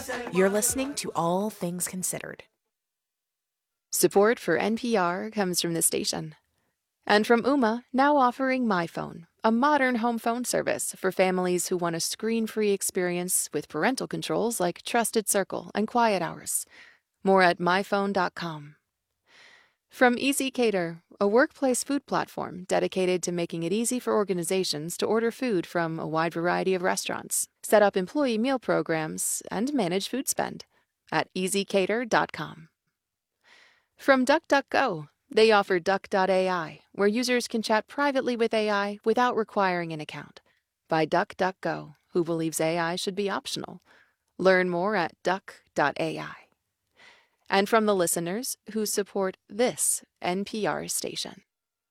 You're listening to All Things Considered. Support for NPR comes from the station. And from Ooma, now offering MyPhone, a modern home phone service for families who want a screen-free experience with parental controls like Trusted Circle and Quiet Hours. More at myphone.com. From ezCater, a workplace food platform dedicated to making it easy for organizations to order food from a wide variety of restaurants, set up employee meal programs, and manage food spend at ezCater.com. From DuckDuckGo, they offer Duck.ai, where users can chat privately with AI without requiring an account. By DuckDuckGo, who believes AI should be optional. Learn more at Duck.ai. And from the listeners who support this NPR station.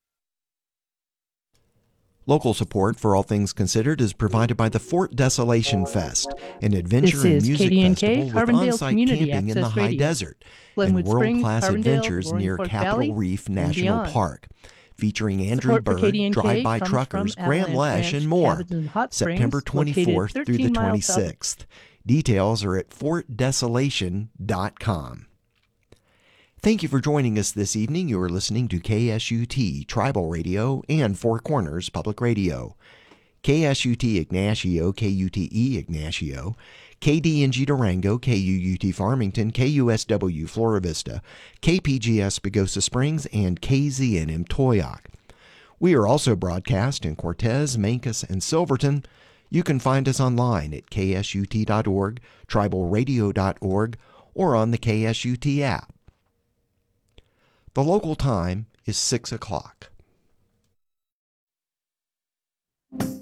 Local support for All Things Considered is provided by the Fort Desolation Fest, an adventure and music festival with on-site camping in the high desert and world-class adventures near Capitol Reef National Park. Featuring Andrew Bird, drive-by truckers, Grant Lesh, and more. September 24th through the 26th. Details are at fortdesolation.com. Thank you for joining us this evening. You are listening to KSUT Tribal Radio and Four Corners Public Radio. KSUT Ignacio, KUTE Ignacio, KDNG Durango, KUUT Farmington, KUSW Flora Vista, KPGS Pagosa Springs, and KZNM Toyoak. We are also broadcast in Cortez, Mancos, and Silverton. You can find us online at ksut.org, tribalradio.org, or on the KSUT app. The local time is 6 o'clock.